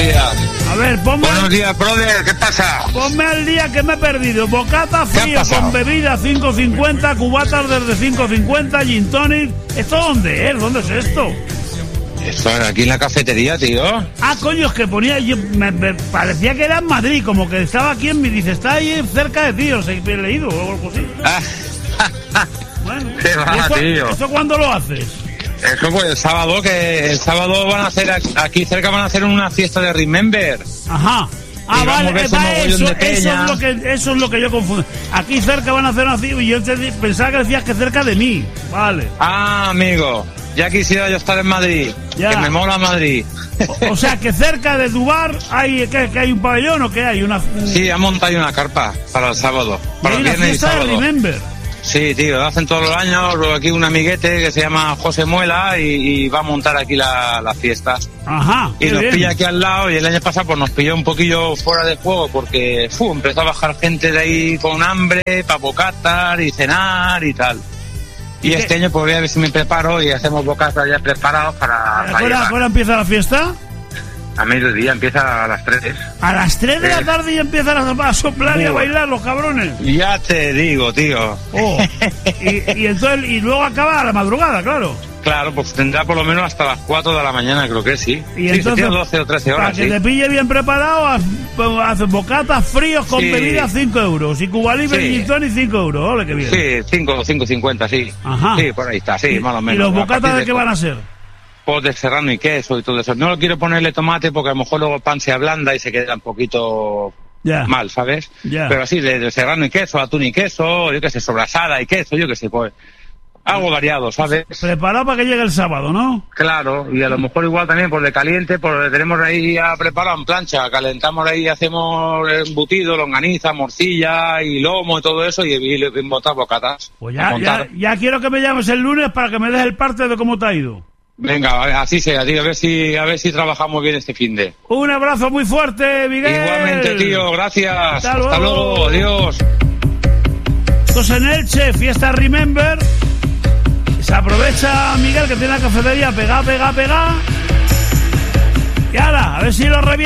días. A ver, ponme... Buenos días, brother, ¿qué pasa? Ponme al día que me he perdido. Bocata frío con bebida 5.50, cubatas desde 5.50, gin tonic. ¿Esto dónde es? ¿Dónde es esto? Esto es aquí en la cafetería, tío. Ah, coño, es que ponía... me parecía que era en Madrid, como que estaba aquí en mi... Dice, está ahí cerca de ti, o sea, he leído o algo así. Bueno, qué va, tío. ¿Eso cuándo lo haces? Eso pues el sábado van a hacer aquí cerca, van a hacer una fiesta de Remember. Ajá. Ah, vale, eso es lo que yo confundo. Aquí cerca van a hacer una fiesta y yo pensaba que decías que cerca de mí. Vale. Ah, amigo, ya quisiera yo estar en Madrid. Ya. Que me mola Madrid. O sea, que cerca de Dubar hay que hay un pabellón o que hay una... Sí, han montado una carpa para el sábado. Para el viernes y sábado. De Remember. Sí, tío, lo hacen todos los años. Aquí un amiguete que se llama José Muela y va a montar aquí las fiestas. Ajá. Y nos pilla aquí al lado, y el año pasado pues nos pilló un poquillo fuera de juego porque empezó a bajar gente de ahí con hambre para bocatas y cenar y tal. Y este año pues voy a ver si me preparo y hacemos bocatas ya preparados para... ¿A qué hora empieza la fiesta? A mediodía, empieza a las 3. ¿A las 3 de la tarde ya empiezan a soplar y a bailar los cabrones? Ya te digo, tío. Oh. y luego acaba a la madrugada, claro. Claro, pues tendrá por lo menos hasta las 4 de la mañana, creo que sí. Y sí, entonces, 12 o 13 horas, para que te pille bien preparado, haces bocatas fríos con bebida 5 euros. Y Cuba Libre y Gin y 5 euros. Ole, qué bien. Sí, 5.50, sí. Ajá. Sí, por ahí está, sí, más o menos. ¿Y los bocatas de qué van a ser? Pues de serrano y queso y todo eso. No lo quiero ponerle tomate porque a lo mejor luego el pan se ablanda y se queda un poquito mal, ¿sabes? Pero así, de serrano y queso, atún y queso, yo qué sé, sobrasada y queso, yo qué sé, pues algo variado, ¿sabes? Preparado para que llegue el sábado, ¿no? Claro, y a lo mejor igual también por de caliente, pues tenemos ahí ya preparado en plancha, calentamos ahí, hacemos embutido, longaniza, morcilla y lomo y todo eso y montar bocatas. Pues ya quiero que me llames el lunes para que me des el parte de cómo te ha ido. Venga, así sea, tío, a ver si trabajamos bien este finde. Un abrazo muy fuerte, Miguel. Igualmente, tío, gracias. Hasta luego, adiós. Esto es en Elche, fiesta Remember. Se aprovecha Miguel que tiene la cafetería pegada. Y ahora, a ver si lo revienta.